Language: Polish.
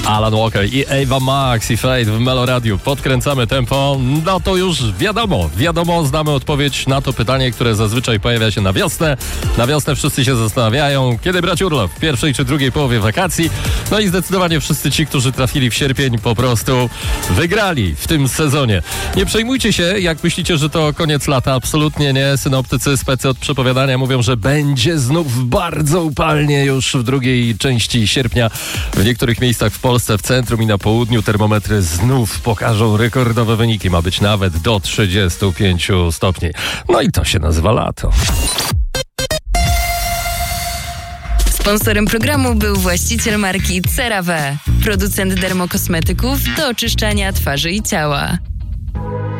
Alan Walker i Ava Max i Fade w Meloradiu. Podkręcamy tempo. No to już wiadomo, znamy odpowiedź na to pytanie, które zazwyczaj pojawia się na wiosnę. Na wiosnę wszyscy się zastanawiają, kiedy brać urlop, w pierwszej czy drugiej połowie wakacji. No i zdecydowanie wszyscy ci, którzy trafili w sierpień, po prostu wygrali w tym sezonie. Nie przejmujcie się, jak myślicie, że to koniec lata. Absolutnie nie. Synoptycy, specy od przepowiadania mówią, że będzie znów bardzo upalnie już w drugiej części sierpnia. W niektórych miejscach w Polsce, w centrum i na południu termometry znów pokażą rekordowe wyniki. Ma być nawet do 35 stopni. No i to się nazywa lato. Sponsorem programu był właściciel marki CeraVe, producent dermokosmetyków do oczyszczania twarzy i ciała.